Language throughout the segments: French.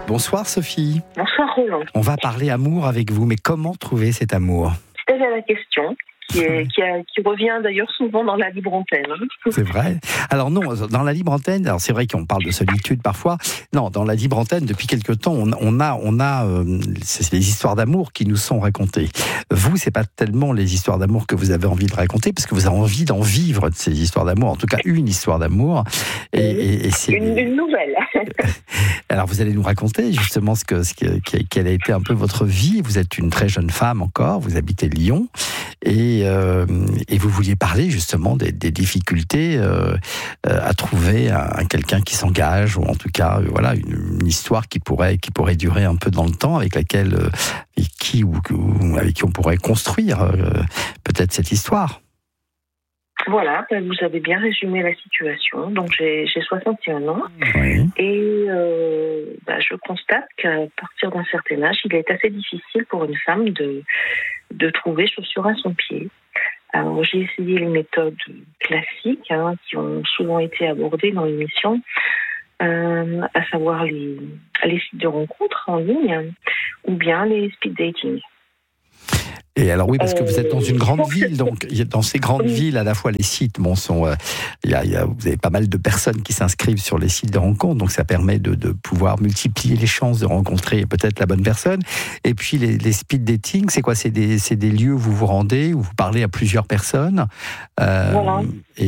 Bonsoir Sophie. Bonsoir Roland. On va parler amour avec vous, mais comment trouver cet amour ? C'est la question qui revient d'ailleurs souvent dans la libre antenne. C'est vrai. Alors non, dans la libre antenne, alors c'est vrai qu'on parle de solitude parfois. Non, dans la libre antenne, depuis quelque temps, on a c'est les histoires d'amour qui nous sont racontées. Vous, c'est pas tellement les histoires d'amour que vous avez envie de raconter, parce que vous avez envie d'en vivre de ces histoires d'amour. En tout cas, une histoire d'amour. Et c'est une nouvelle. Alors vous allez nous raconter justement quelle a été un peu votre vie. Vous êtes une très jeune femme encore, vous habitez Lyon et vous vouliez parler justement des difficultés à trouver quelqu'un qui s'engage, ou en tout cas voilà une histoire qui pourrait durer un peu dans le temps, avec laquelle avec qui on pourrait construire peut-être cette histoire. Voilà, vous avez bien résumé la situation. Donc j'ai 61 ans, oui. Et je constate qu'à partir d'un certain âge, il est assez difficile pour une femme de trouver chaussure à son pied. Alors j'ai essayé les méthodes classiques qui ont souvent été abordées dans l'émission, à savoir les sites de rencontres en ligne ou bien les speed dating. Et alors oui, parce que vous êtes dans une grande ville, donc dans ces grandes villes, à la fois les sites, vous avez pas mal de personnes qui s'inscrivent sur les sites de rencontres, donc ça permet de pouvoir multiplier les chances de rencontrer peut-être la bonne personne. Et puis les speed dating, c'est quoi ? C'est des lieux où vous vous rendez, où vous parlez à plusieurs personnes, voilà,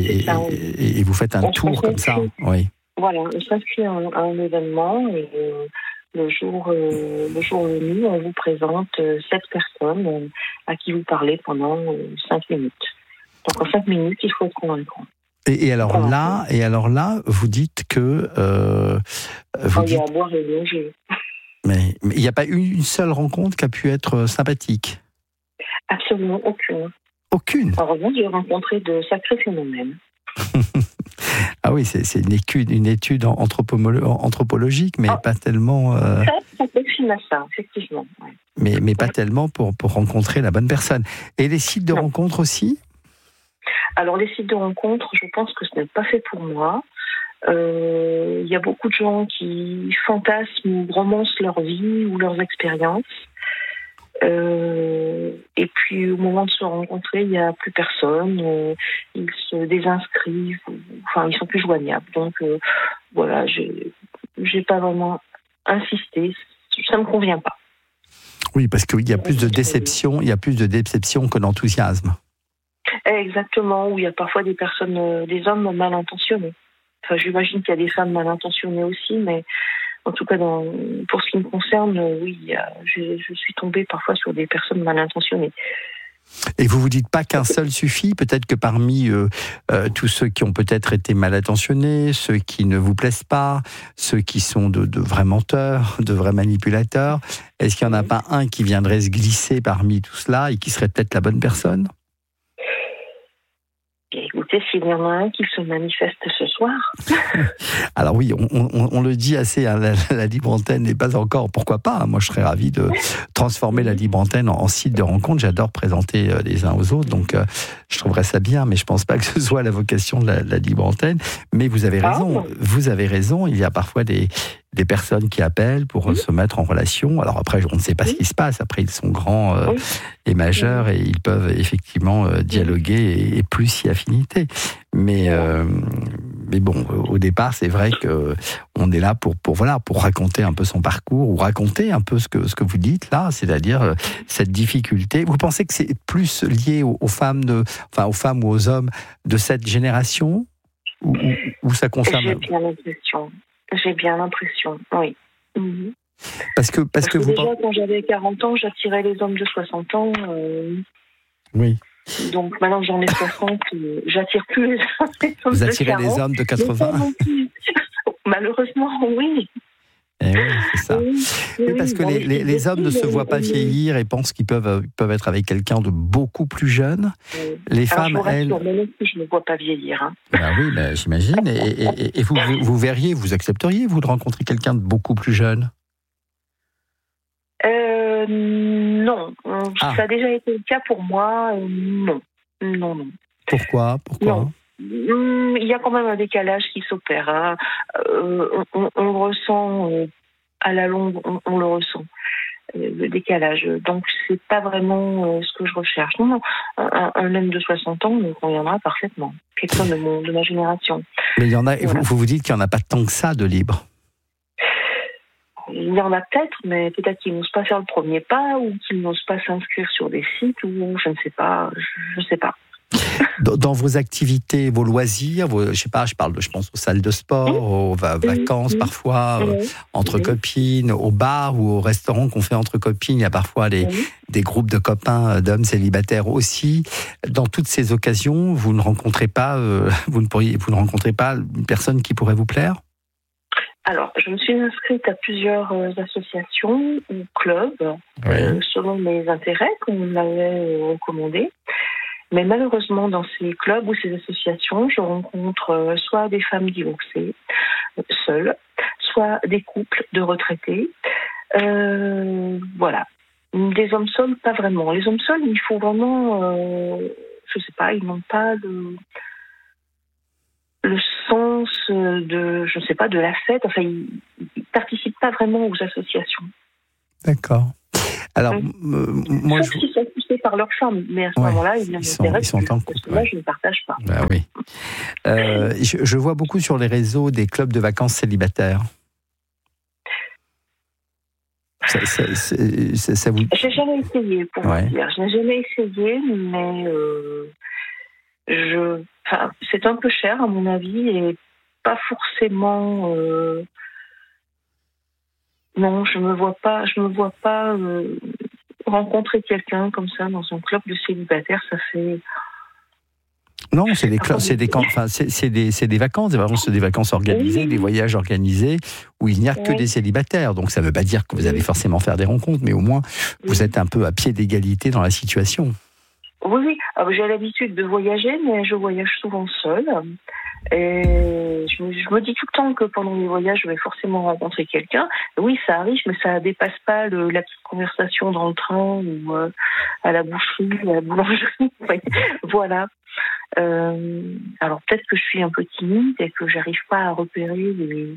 et vous faites un tour comme ça. Oui. Voilà, on s'inscrit à un événement et le jour venu, on vous présente 7 personnes à qui vous parlez pendant 5 minutes. Donc en 5 minutes, il faut être convaincant. Et alors là, vous dites que il y a à boire et à manger. Mais il n'y a pas eu une seule rencontre qui a pu être sympathique ? Absolument aucune. Aucune ? En revanche, j'ai rencontré de sacrés phénomènes. Ah oui, c'est une étude anthropologique, mais pas tellement... Ça s'approxime à ça, effectivement. Ouais. Mais pas tellement pour rencontrer la bonne personne. Et les sites de rencontres aussi ? Alors les sites de rencontres, je pense que ce n'est pas fait pour moi. Il y a beaucoup de gens qui fantasment ou romancent leur vie ou leurs expériences. Et puis au moment de se rencontrer, il n'y a plus personne, ils se désinscrivent, ils sont plus joignables. Donc voilà, j'ai pas vraiment insisté, ça me convient pas. Oui, parce qu'il y a plus de déception, que d'enthousiasme. Exactement, où il y a parfois des hommes mal intentionnés. Enfin, j'imagine qu'il y a des femmes mal intentionnées aussi, mais en tout cas, pour ce qui me concerne, oui, je suis tombée parfois sur des personnes mal intentionnées. Et vous vous dites pas qu'un seul suffit ? Peut-être que parmi tous ceux qui ont peut-être été mal intentionnés, ceux qui ne vous plaisent pas, ceux qui sont de vrais menteurs, de vrais manipulateurs, est-ce qu'il n'y en a pas un qui viendrait se glisser parmi tout cela et qui serait peut-être la bonne personne ? Écoutez, s'il y en a un qui se manifeste ce soir. Alors oui, on le dit assez, la libre antenne n'est pas encore, pourquoi pas, moi je serais ravi de transformer la libre antenne en site de rencontre. J'adore présenter les uns aux autres, donc je trouverais ça bien, mais je pense pas que ce soit la vocation de la libre antenne. Mais vous avez raison, il y a parfois des personnes qui appellent pour se mettre en relation. Alors après, on ne sait pas ce qui se passe. Après, ils sont grands et majeurs et ils peuvent effectivement dialoguer et plus y affinité. Mais bon, au départ, c'est vrai que on est là pour raconter un peu son parcours ou raconter un peu ce que vous dites là, c'est-à-dire cette difficulté. Vous pensez que c'est plus lié aux femmes ou aux hommes de cette génération ou ça concerne? J'ai bien l'impression, oui. Mm-hmm. Parce que déjà, quand j'avais 40 ans, j'attirais les hommes de 60 ans. Oui. Donc maintenant que j'en ai 60, j'attire plus les hommes de 40. Vous attirez les hommes de 80 ? Malheureusement, oui. Eh oui, c'est ça. Oui, parce que les hommes ne se voient pas vieillir et pensent qu'ils peuvent être avec quelqu'un de beaucoup plus jeune. Les femmes, elles... Je ne vois pas vieillir. Hein. Ben oui, j'imagine. Et vous verriez, vous accepteriez, vous, de rencontrer quelqu'un de beaucoup plus jeune ? Non. Ça a déjà été le cas pour moi. Non. Pourquoi ? Non. Il y a quand même un décalage qui s'opère. On ressent à la longue, on le ressent, le décalage. Donc, c'est pas vraiment ce que je recherche. Non, un homme de 60 ans me conviendra parfaitement. Quelqu'un de ma génération. Mais il y en a, voilà. Vous dites qu'il n'y en a pas tant que ça de libre. Il y en a peut-être, mais peut-être qu'ils n'osent pas faire le premier pas ou qu'ils n'osent pas s'inscrire sur des sites ou je ne sais pas. Je sais pas. Dans vos activités, vos loisirs, je pense aux salles de sport, aux vacances parfois, entre copines, aux bars ou au restaurant qu'on fait entre copines. Il y a parfois des groupes de copains, d'hommes célibataires aussi. Dans toutes ces occasions, vous ne rencontrez pas, vous ne rencontrez pas une personne qui pourrait vous plaire ? Alors, je me suis inscrite à plusieurs associations ou clubs, selon mes intérêts qu'on m'avait recommandés. Mais malheureusement, dans ces clubs ou ces associations, je rencontre soit des femmes divorcées, seules, soit des couples de retraités. Voilà. Des hommes seuls, pas vraiment. Les hommes seuls, il faut vraiment, je sais pas, ils n'ont pas le sens de la fête. Enfin, ils participent pas vraiment aux associations. D'accord. Alors, moi, sauf qu'ils sont poussés par leur femme, mais à ce moment-là, ils m'intéressent plus, parce que moi, je ne partage pas. Bah oui. Je vois beaucoup sur les réseaux des clubs de vacances célibataires. Ça vous... J'ai jamais essayé, pour vous dire. Je n'ai jamais essayé, mais c'est un peu cher, à mon avis, et pas forcément... Non, je me vois pas rencontrer quelqu'un comme ça dans un club de célibataires. Ça fait. Non, c'est des vacances organisées, des voyages organisés où il n'y a que des célibataires. Donc ça ne veut pas dire que vous allez forcément faire des rencontres, mais au moins vous êtes un peu à pied d'égalité dans la situation. Oui. Alors, j'ai l'habitude de voyager, mais je voyage souvent seule. Et je me dis tout le temps que pendant les voyages, je vais forcément rencontrer quelqu'un. Oui, ça arrive, mais ça dépasse pas la petite conversation dans le train ou à la boucherie, à la boulangerie. Voilà. Alors peut-être que je suis un peu timide et que j'arrive pas à repérer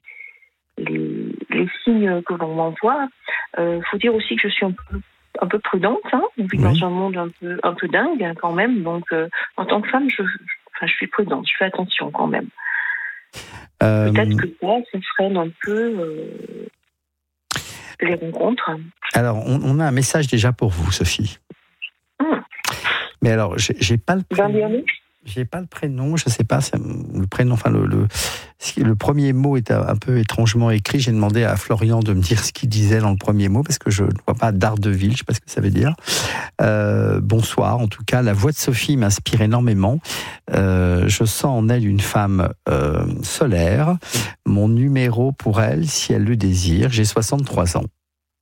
les signes que l'on m'envoie. Faut dire aussi que je suis un peu prudente. On vit dans un monde un peu dingue quand même. Donc en tant que femme, je suis prudente, je fais attention quand même. Peut-être que ça freine un peu les rencontres. Alors, on a un message déjà pour vous, Sophie. Mais alors, j'ai pas le prénom. J'ai pas le prénom, je sais pas, le prénom, enfin le premier mot est un peu étrangement écrit. J'ai demandé à Florian de me dire ce qu'il disait dans le premier mot, parce que je ne vois pas d'Ardeville, je sais pas ce que ça veut dire. Bonsoir, en tout cas, la voix de Sophie m'inspire énormément. Je sens en elle une femme solaire. Mon numéro pour elle, si elle le désire, j'ai 63 ans.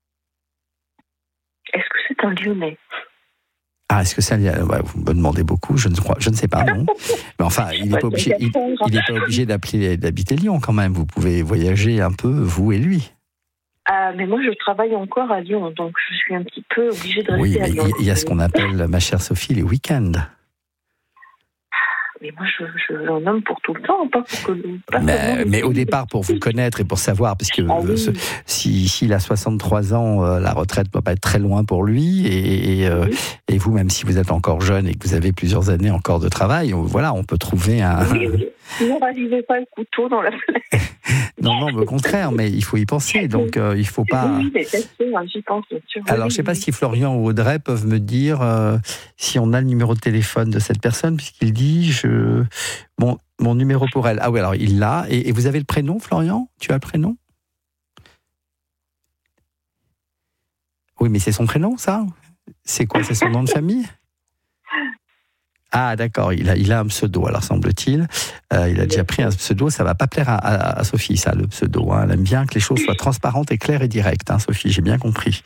Est-ce que c'est un Lyonnais ? Ah, est-ce que ça... vous me demandez beaucoup, je ne sais pas, non. Mais enfin, il n'est pas obligé d'habiter Lyon quand même. Vous pouvez voyager un peu, vous et lui. Mais moi, je travaille encore à Lyon, donc je suis un petit peu obligée de rester à Lyon. Oui, il y a ce qu'on appelle, ma chère Sophie, les week-ends. Mais moi, je l'en nomme pour tout le temps, pas pour que... Mais au départ, pour vous connaître et pour savoir, parce que s'il a 63 ans, la retraite ne doit pas être très loin pour lui, et vous, même si vous êtes encore jeune et que vous avez plusieurs années encore de travail, voilà, on peut trouver un... Ne ravivez pas le couteau dans la plaie. Non, au contraire, mais il faut y penser, donc il ne faut pas... Oui, bien sûr, j'y pense, bien sûr. Alors, je ne sais pas si Florian ou Audrey peuvent me dire si on a le numéro de téléphone de cette personne, puisqu'il dit, mon numéro pour elle. Ah oui, alors il l'a. Et vous avez le prénom, Florian ? Tu as le prénom ? Oui, mais c'est son prénom, ça ? C'est quoi ? C'est son nom de famille ? Ah, d'accord, il a un pseudo, alors semble-t-il. Il a déjà pris un pseudo, ça ne va pas plaire à Sophie, ça, le pseudo. Elle aime bien que les choses soient transparentes et claires et directes, Sophie, j'ai bien compris.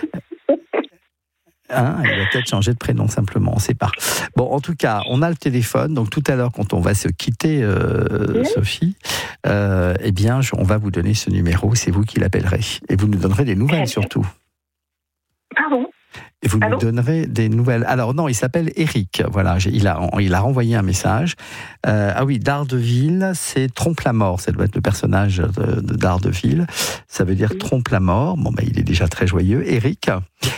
Il va peut-être changer de prénom, simplement, on ne sait pas. Bon, en tout cas, on a le téléphone, donc tout à l'heure, quand on va se quitter, Sophie, on va vous donner ce numéro, c'est vous qui l'appellerez. Et vous nous donnerez des nouvelles, surtout. Pardon ? Et vous Allô? nous donnerez des nouvelles. Alors non, il s'appelle Eric. Voilà, il a renvoyé un message. Ah oui, Daredevil, c'est trompe la mort. Ça doit être le personnage de Daredevil. Ça veut dire trompe la mort. Bon, ben il est déjà très joyeux. Eric.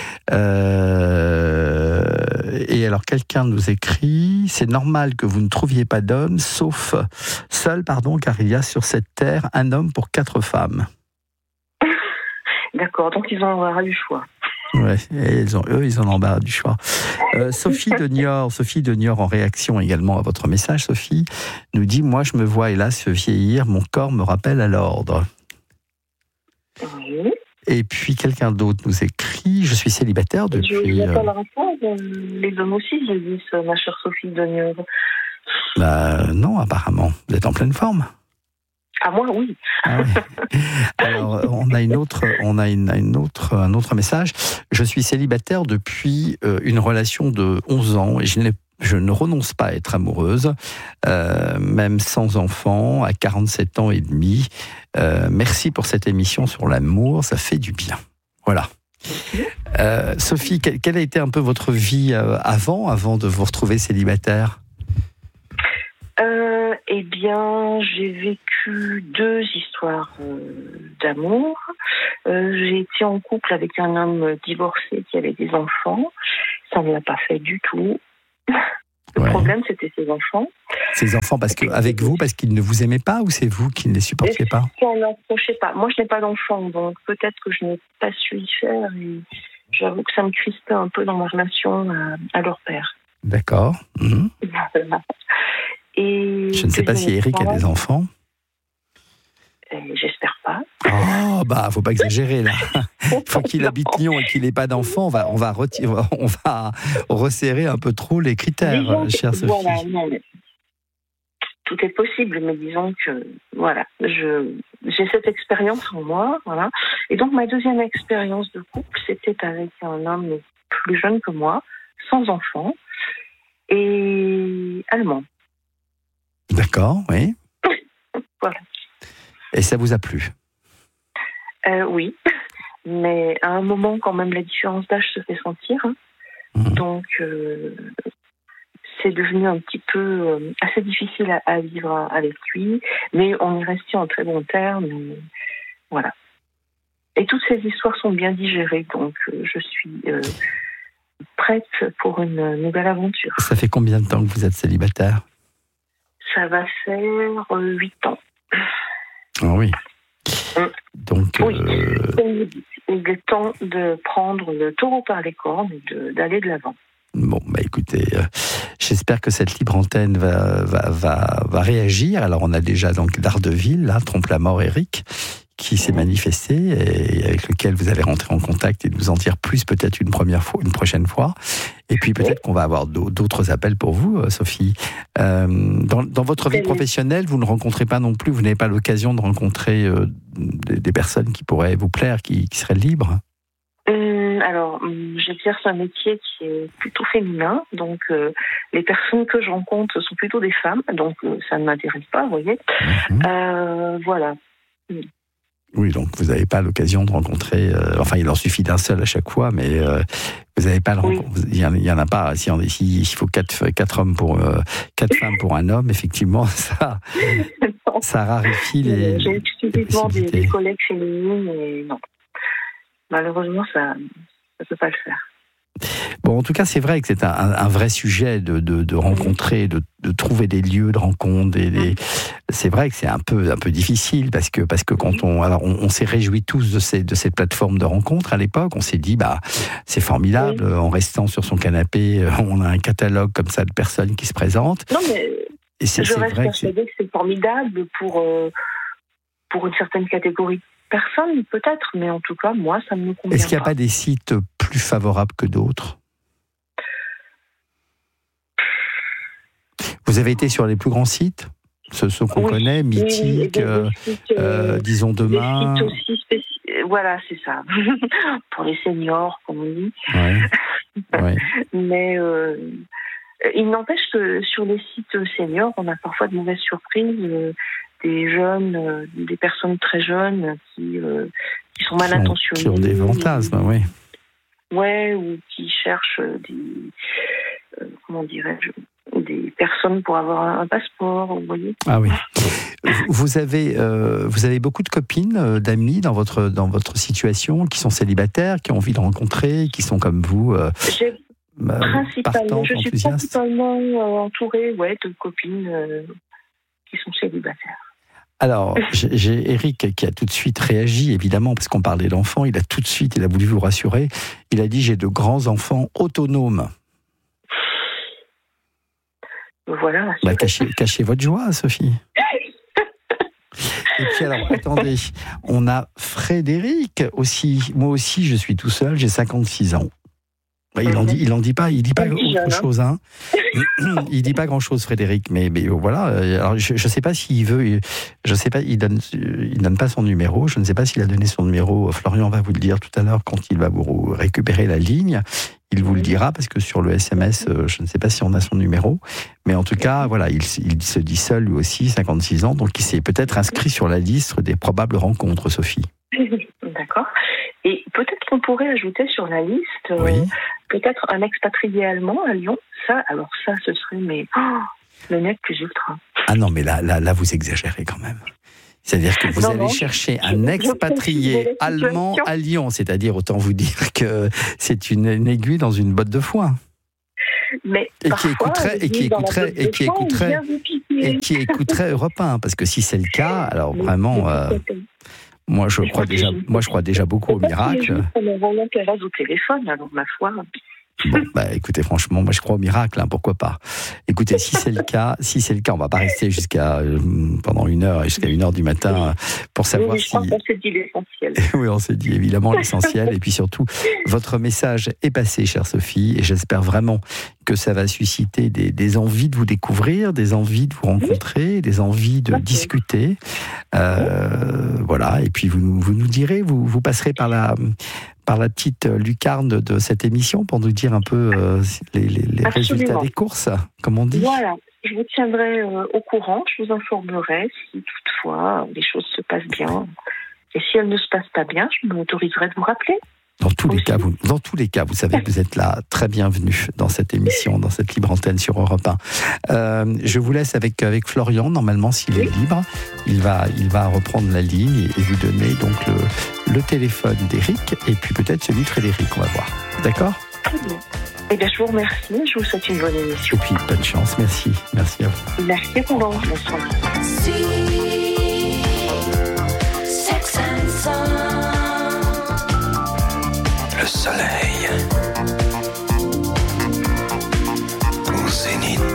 Et alors quelqu'un nous écrit: c'est normal que vous ne trouviez pas d'homme, seul, car il y a sur cette terre un homme pour 4 femmes. D'accord, donc ils ont l'embarras du choix. Ouais, et ils ont l'embarras du choix. Sophie de Niort, en réaction également à votre message, Sophie, nous dit: moi je me vois hélas vieillir, mon corps me rappelle à l'ordre. Oui. Et puis quelqu'un d'autre nous écrit: je suis célibataire depuis... Je n'ai pas la réponse, les hommes aussi vieillissent, ma chère Sophie de Niort. Non, apparemment, vous êtes en pleine forme. Ah, moi, oui. Ah oui. Alors, on a un autre message. Je suis célibataire depuis une relation de 11 ans et je ne renonce pas à être amoureuse, même sans enfant, à 47 ans et demi. Merci pour cette émission sur l'amour, ça fait du bien. Voilà. Sophie, quelle a été un peu votre vie avant de vous retrouver célibataire ? Eh bien, j'ai vécu 2 histoires d'amour. J'ai été en couple avec un homme divorcé qui avait des enfants. Ça ne l'a pas fait du tout. Le problème, c'était ses enfants. Ses enfants, parce qu'ils ne vous aimaient pas, ou c'est vous qui ne les supportiez pas ? On n'approchait pas. Moi, je n'ai pas d'enfants, donc peut-être que je n'ai pas su y faire. Et j'avoue que ça me crispait un peu dans ma relation à leur père. D'accord. Mmh. Et je ne sais pas si Eric a des enfants. J'espère pas. Oh, faut pas exagérer là. Il faut qu'il habite Lyon et qu'il n'ait pas d'enfants. On va resserrer un peu trop les critères, chère Sophie. Voilà, non, mais tout est possible, mais disons que voilà, j'ai cette expérience en moi, voilà. Et donc ma deuxième expérience de couple, c'était avec un homme plus jeune que moi, sans enfants, et allemand. D'accord, oui. Voilà. Et ça vous a plu ? Oui, mais à un moment, quand même, la différence d'âge se fait sentir. Hein. Donc, c'est devenu un petit peu assez difficile à vivre avec lui, mais on est resté en très bons termes. Et voilà. Et toutes ces histoires sont bien digérées, donc je suis prête pour une nouvelle aventure. Ça fait combien de temps que vous êtes célibataire ? Ça va faire 8 ans. Ah oui. Donc, oui. Il est temps de prendre le taureau par les cornes et d'aller de l'avant. Bon, écoutez, j'espère que cette libre antenne va réagir. Alors, on a déjà donc Daredevil, là, trompe la mort, Eric, qui s'est manifesté et avec lequel vous allez rentrer en contact et nous en dire plus peut-être une prochaine fois. Et puis peut-être qu'on va avoir d'autres appels pour vous, Sophie. Dans votre vie professionnelle, vous ne rencontrez pas non plus, vous n'avez pas l'occasion de rencontrer des personnes qui pourraient vous plaire, qui seraient libres ? Alors, j'exerce un métier qui est plutôt féminin, donc les personnes que je rencontre sont plutôt des femmes, donc ça ne m'intéresse pas, vous voyez. Voilà. Oui, donc vous n'avez pas l'occasion de rencontrer... il en suffit d'un seul à chaque fois, mais vous n'avez pas... Il y en a pas. Il faut 4 hommes pour 4 femmes pour un homme, effectivement, ça raréfie les... J'ai exclusivement des collègues féminines, et non. Malheureusement, ça ne peut pas le faire. Bon, en tout cas, c'est vrai que c'est un vrai sujet de rencontrer, de trouver des lieux de rencontre. C'est vrai que c'est un peu difficile parce que quand on s'est réjouis tous de ces plateformes de rencontres à l'époque. On s'est dit, c'est formidable, en restant sur son canapé, on a un catalogue comme ça de personnes qui se présentent. Non, mais je reste persuadée que c'est formidable pour une certaine catégorie de personnes, peut-être, mais en tout cas, moi, ça ne me convient pas. Est-ce qu'il n'y a pas des sites plus favorables que d'autres ? Vous avez été sur les plus grands sites ? Ceux qu'on connaît, Mythique, Disons Demain. Des sites aussi voilà, c'est ça. Pour les seniors, comme on dit. Ouais. Mais il n'empêche que sur les sites seniors, on a parfois de mauvaises surprises. Des jeunes, des personnes très jeunes qui sont mal intentionnées. Qui ont des fantasmes, oui. Ouais, ou qui cherchent comment dirais-je, des personnes pour avoir un passeport, vous voyez. Ah oui. Vous avez beaucoup de copines, d'amis dans votre situation, qui sont célibataires, qui ont envie de rencontrer, qui sont comme vous. Je suis principalement entourée de copines qui sont célibataires. Alors, j'ai Eric qui a tout de suite réagi, évidemment, parce qu'on parlait d'enfants. Il a voulu vous rassurer. Il a dit: j'ai de grands enfants autonomes. Voilà. Cachez votre joie, Sophie. Et puis alors, attendez, on a Frédéric aussi. Moi aussi, je suis tout seul, j'ai 56 ans. Il en dit pas autre chose, hein. Il dit pas grand chose, Frédéric, mais voilà. Alors je sais pas s'il veut, je sais pas, il donne pas son numéro. Je ne sais pas s'il a donné son numéro. Florian va vous le dire tout à l'heure quand il va vous récupérer la ligne. Il vous le dira parce que sur le SMS, je ne sais pas si on a son numéro, mais en tout cas, voilà, il se dit seul lui aussi, 56 ans, donc il s'est peut-être inscrit sur la liste des probables rencontres, Sophie. D'accord. Et peut-être qu'on pourrait ajouter sur la liste, peut-être un expatrié allemand à Lyon. Ça, ce serait le nec plus ultra. Ah non, mais là, vous exagérez quand même. C'est-à-dire que vous allez chercher un expatrié allemand à Lyon, c'est-à-dire, autant vous dire que c'est une aiguille dans une botte de foin. Mais qui écouterait Europe 1, parce que si c'est le cas, alors vraiment, moi je crois déjà beaucoup au miracle. Au téléphone, alors ma foi. Bon, écoutez, franchement, moi je crois au miracle, hein, pourquoi pas. Écoutez, si c'est le cas, on va pas rester pendant 1 heure, jusqu'à 1h du matin pour savoir si. On s'est dit l'essentiel. Oui, on s'est dit évidemment l'essentiel, et puis surtout, votre message est passé, chère Sophie, et j'espère vraiment que ça va susciter des envies de vous découvrir, des envies de vous rencontrer, des envies de discuter. Voilà, et puis vous nous direz, vous passerez par la petite lucarne de cette émission pour nous dire un peu les résultats des courses, comme on dit. Voilà, je vous tiendrai au courant, je vous informerai si toutefois les choses se passent bien. Et si elles ne se passent pas bien, je m'autoriserai de vous rappeler. Dans tous les cas, vous savez que vous êtes là, très bienvenue dans cette émission, dans cette libre antenne sur Europe 1. Je vous laisse avec Florian, normalement, s'il est libre. Il va reprendre la ligne et vous donner donc le téléphone d'Éric et puis peut-être celui de Frédéric, on va voir. D'accord ? Très bien. Eh bien, je vous remercie, je vous souhaite une bonne émission. Et puis, bonne chance, merci. Merci à vous. Merci pour bonsoir. Le soleil